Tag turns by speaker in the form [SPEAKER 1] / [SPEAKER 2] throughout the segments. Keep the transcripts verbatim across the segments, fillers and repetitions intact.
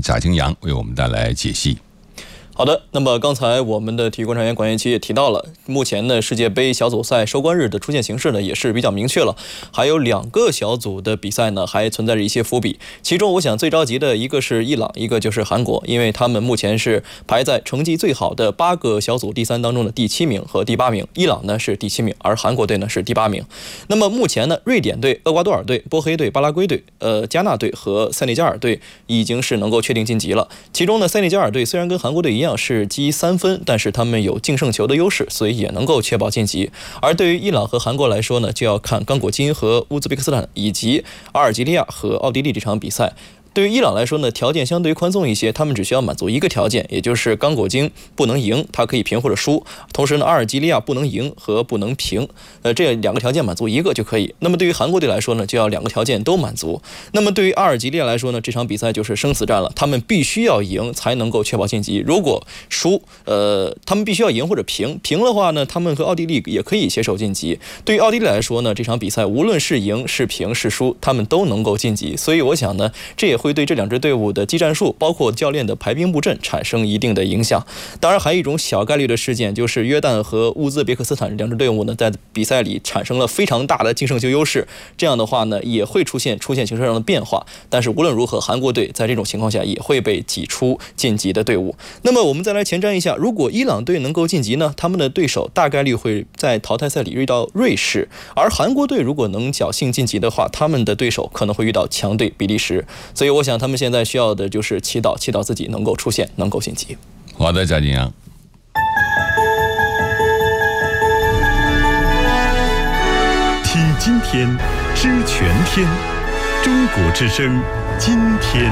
[SPEAKER 1] 贾京阳为我们带来解析。
[SPEAKER 2] 好的，那么刚才我们的体育观察员管彦奇也提到了，目前呢世界杯小组赛收官日的出现形式呢也是比较明确了，还有两个小组的比赛呢还存在着一些伏笔，其中我想最着急的一个是伊朗，一个就是韩国，因为他们目前是排在成绩最好的八个小组第三当中的第七名和第八名，伊朗呢是第七名，而韩国队呢是第八名。那么目前呢瑞典队、厄瓜多尔队、波黑队、巴拉圭队、呃加纳队和塞内加尔队已经是能够确定晋级了，其中呢塞内加尔队虽然跟韩国队一样是积三分，但是他们有净胜球的优势，所以也能够确保晋级。而对于伊朗和韩国来说呢，就要看刚果金和乌兹别克斯坦以及阿尔及利亚和奥地利这场比赛。对于伊朗来说呢，条件相对于宽松一些，他们只需要满足一个条件，也就是刚果金不能赢，它可以平或者输。同时呢，阿尔及利亚不能赢和不能平，呃，这两个条件满足一个就可以。那么对于韩国队来说呢，就要两个条件都满足。那么对于阿尔及利亚来说呢，这场比赛就是生死战了，他们必须要赢才能够确保晋级。如果输，呃，他们必须要赢或者平，平的话呢，他们和奥地利也可以携手晋级。对于奥地利来说呢，这场比赛无论是赢是平是输，他们都能够晋级。所以我想呢，这也会对这两支队伍的技战术，包括教练的排兵布阵产生一定的影响。当然，还有一种小概率的事件，就是约旦和乌兹别克斯坦两支队伍呢，在比赛里产生了非常大的净胜球优势。这样的话呢，也会出现出现形势上的变化。但是无论如何，韩国队在这种情况下也会被挤出晋级的队伍。那么我们再来前瞻一下，如果伊朗队能够晋级呢，他们的对手大概率会在淘汰赛里遇到瑞士；而韩国队如果能侥幸晋级的话，他们的对手可能会遇到强队比利时。所以我想他们现在需要的就是祈祷，祈祷自己能够出现，能够晋级。
[SPEAKER 1] 好的，贾景阳。
[SPEAKER 3] 听今天，知全天，中国之声，今天。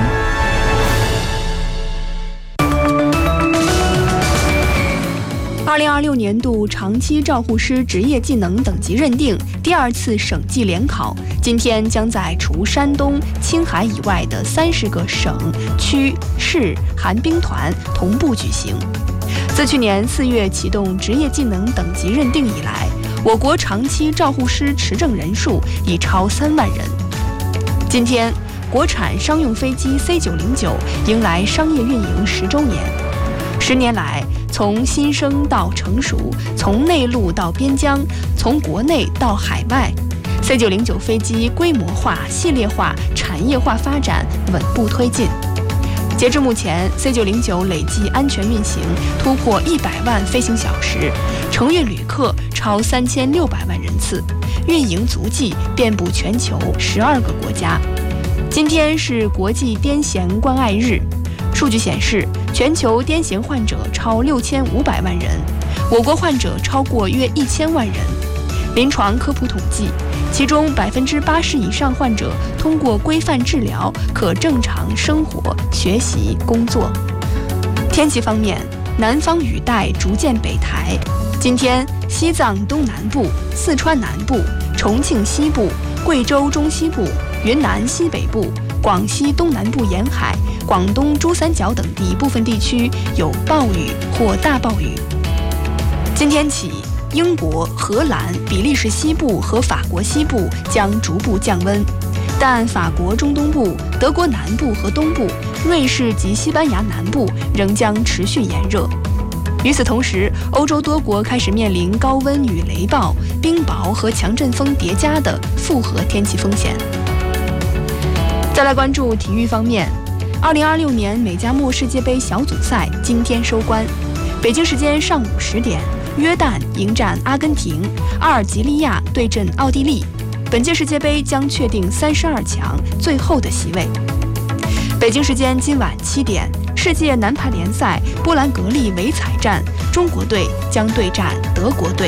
[SPEAKER 4] 二零二六年度长期照护师职业技能等级认定第二次省际联考，今天将在除山东、青海以外的三十个省、区、市含兵团同步举行。自去年四月启动职业技能等级认定以来，我国长期照护师持证人数已超三万人。今天，国产商用飞机 C 九零九迎来商业运营十周年。十年来，从新生到成熟，从内陆到边疆，从国内到海外 ，C 九零九飞机规模化、系列化、产业化发展稳步推进。截至目前 ，C 九零九累计安全运行突破一百万飞行小时，承运旅客超三千六百万人次，运营足迹遍布全球十二个国家。今天是国际癫痫关爱日。数据显示，全球癫痫患者超六千五百万人，我国患者超过约一千万人。临床科普统计，其中百分之八十以上患者通过规范治疗可正常生活、学习、工作。天气方面，南方雨带逐渐北抬。今天，西藏东南部、四川南部、重庆西部、贵州中西部、云南西北部、广西东南部沿海、广东珠三角等地部分地区有暴雨或大暴雨。今天起，英国、荷兰、比利时西部和法国西部将逐步降温，但法国中东部、德国南部和东部、瑞士及西班牙南部仍将持续炎热。与此同时，欧洲多国开始面临高温与雷暴、冰雹和强阵风叠加的复合天气风险。再来关注体育方面，二零二六年美加墨世界杯小组赛今天收官，北京时间上午十点，约旦迎战阿根廷，阿尔及利亚对阵奥地利。本届世界杯将确定三十二强最后的席位。北京时间今晚七点，世界男排联赛波兰格力维彩站，中国队将对战德国队。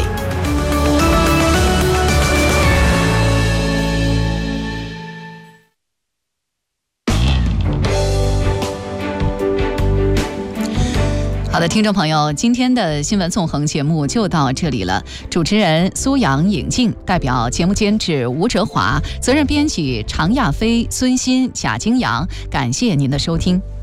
[SPEAKER 5] 好的，听众朋友，今天的新闻纵横节目就到这里了。主持人苏阳、尹静，代表节目监制吴哲华，责任编辑常亚飞、孙鑫、贾京阳，感谢您的收听。